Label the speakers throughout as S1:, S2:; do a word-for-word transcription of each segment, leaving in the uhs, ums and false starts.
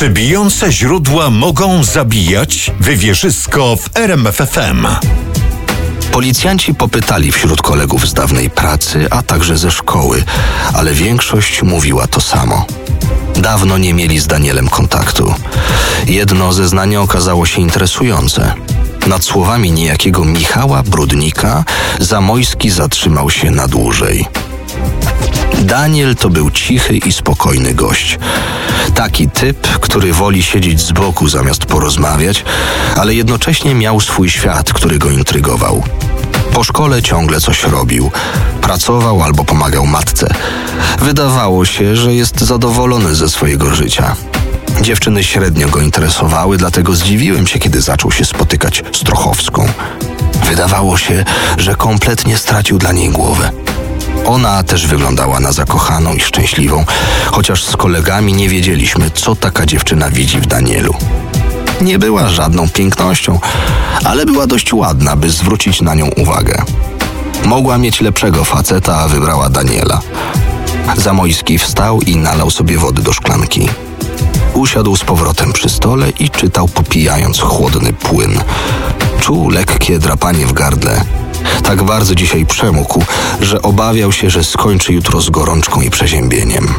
S1: Czy bijące źródła mogą zabijać? Wywierzysko w R M F F M.
S2: Policjanci popytali wśród kolegów z dawnej pracy, a także ze szkoły, ale większość mówiła to samo. Dawno nie mieli z Danielem kontaktu. Jedno zeznanie okazało się interesujące. Nad słowami niejakiego Michała Brudnika Zamojski zatrzymał się na dłużej. Daniel to był cichy i spokojny gość. Taki typ, który woli siedzieć z boku zamiast porozmawiać, ale jednocześnie miał swój świat, który go intrygował. Po szkole ciągle coś robił. Pracował albo pomagał matce. Wydawało się, że jest zadowolony ze swojego życia. Dziewczyny średnio go interesowały, dlatego zdziwiłem się, kiedy zaczął się spotykać z Trochowską. Wydawało się, że kompletnie stracił dla niej głowę. Ona też wyglądała na zakochaną i szczęśliwą, chociaż z kolegami nie wiedzieliśmy, co taka dziewczyna widzi w Danielu. Nie była żadną pięknością, ale była dość ładna, by zwrócić na nią uwagę. Mogła mieć lepszego faceta, a wybrała Daniela. Zamojski wstał i nalał sobie wody do szklanki. Usiadł z powrotem przy stole i czytał, popijając chłodny płyn. Czuł lekkie drapanie w gardle. Tak bardzo dzisiaj przemógł, że obawiał się, że skończy jutro z gorączką i przeziębieniem.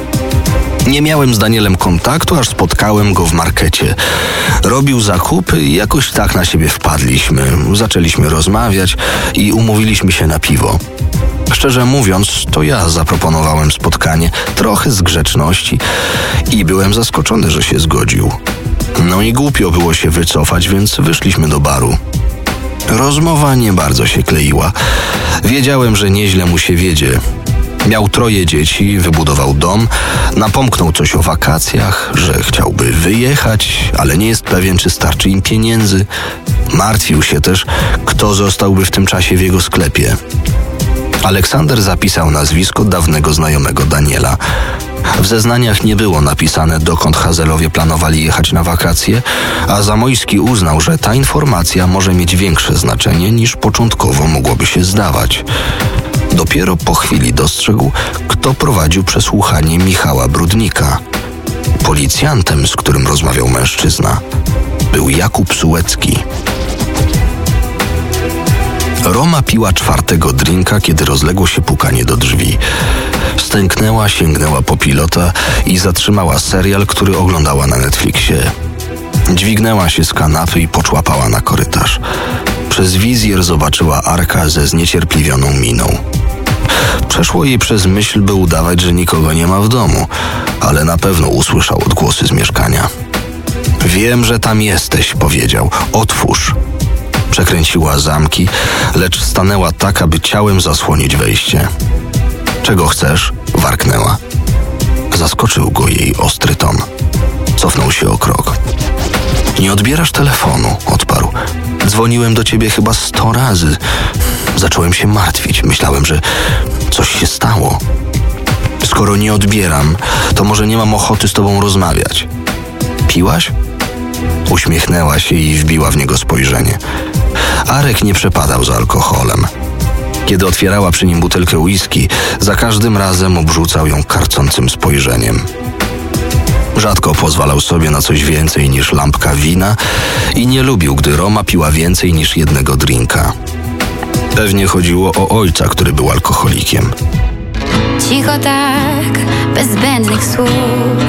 S2: Nie miałem z Danielem kontaktu, aż spotkałem go w markecie. Robił zakupy i jakoś tak na siebie wpadliśmy. Zaczęliśmy rozmawiać i umówiliśmy się na piwo. Szczerze mówiąc, to ja zaproponowałem spotkanie, trochę z grzeczności i byłem zaskoczony, że się zgodził. No i głupio było się wycofać, więc wyszliśmy do baru. Rozmowa nie bardzo się kleiła. Wiedziałem, że nieźle mu się wiedzie. Miał troje dzieci, wybudował dom, napomknął coś o wakacjach, że chciałby wyjechać, ale nie jest pewien, czy starczy im pieniędzy. Martwił się też, kto zostałby w tym czasie w jego sklepie. Aleksander zapisał nazwisko dawnego znajomego Daniela. W zeznaniach nie było napisane, dokąd Hazelowie planowali jechać na wakacje, a Zamojski uznał, że ta informacja może mieć większe znaczenie, niż początkowo mogłoby się zdawać. Dopiero po chwili dostrzegł, kto prowadził przesłuchanie Michała Brudnika. Policjantem, z którym rozmawiał mężczyzna, był Jakub Sułecki. Roma piła czwartego drinka, kiedy rozległo się pukanie do drzwi. Stęknęła, sięgnęła po pilota i zatrzymała serial, który oglądała na Netflixie. Dźwignęła się z kanapy i poczłapała na korytarz. Przez wizjer zobaczyła Arka ze zniecierpliwioną miną. Przeszło jej przez myśl, by udawać, że nikogo nie ma w domu, ale na pewno usłyszał odgłosy z mieszkania. Wiem, że tam jesteś, powiedział. Otwórz. Przekręciła zamki, lecz stanęła tak, aby ciałem zasłonić wejście. Czego chcesz? Warknęła. Zaskoczył go jej ostry ton. Cofnął się o krok. Nie odbierasz telefonu, odparł. Dzwoniłem do ciebie chyba sto razy. Zacząłem się martwić. Myślałem, że coś się stało. Skoro nie odbieram, to może nie mam ochoty z tobą rozmawiać. Piłaś? Uśmiechnęła się i wbiła w niego spojrzenie. Arek nie przepadał za alkoholem. Kiedy otwierała przy nim butelkę whisky, za każdym razem obrzucał ją karcącym spojrzeniem. Rzadko pozwalał sobie na coś więcej niż lampka wina i nie lubił, gdy Roma piła więcej niż jednego drinka. Pewnie chodziło o ojca, który był alkoholikiem.
S3: Cicho tak, bez zbędnych słów,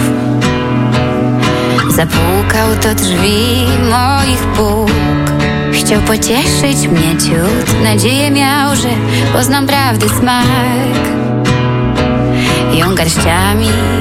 S3: zapukał do drzwi moich puk. Chciał pocieszyć mnie ciut, nadzieję miał, że poznam prawdy smak. Ją garściami